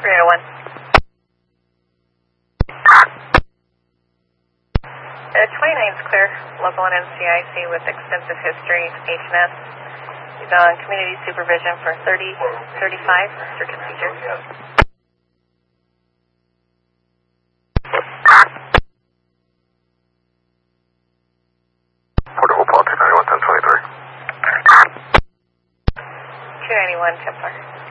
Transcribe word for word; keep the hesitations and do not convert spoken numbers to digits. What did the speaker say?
three oh one. Uh, twenty-nine is clear, local and N C I C with extensive history, H and S. He's on community supervision for thirty, thirty-five, circuit seizure. Portable Paul two ninety-one, ten twenty-three. two ninety-one, Templar.